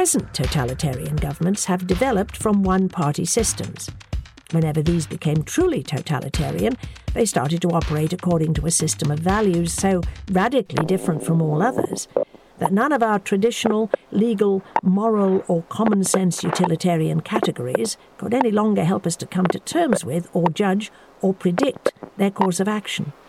present totalitarian governments have developed from one-party systems. Whenever these became truly totalitarian, they started to operate according to a system of values so radically different from all others that none of our traditional, legal, moral or common-sense utilitarian categories could any longer help us to come to terms with or judge or predict their course of action.